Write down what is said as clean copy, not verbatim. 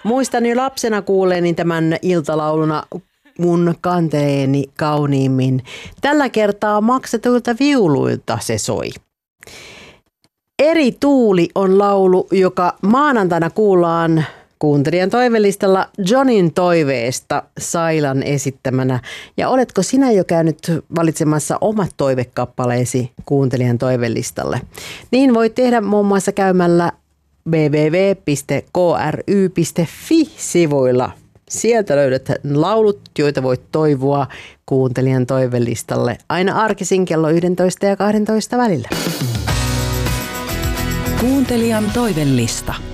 Muistan jo lapsena kuulleeni tämän iltalauluna mun kanteeni kauniimmin. Tällä kertaa maksetuilta viuluilta se soi. Eri tuuli on laulu, joka maanantaina kuullaan kuuntelijan toivelistalla Johnin toiveesta Sailan esittämänä. Ja oletko sinä jo käynyt valitsemassa omat toivekappaleesi kuuntelijan toivelistalle? Niin voit tehdä muun muassa käymällä www.kry.fi-sivuilla. Sieltä löydät laulut, joita voit toivoa kuuntelijan toivelistalle aina arkisin kello 11 ja 12 välillä. Kuuntelijan toivelista.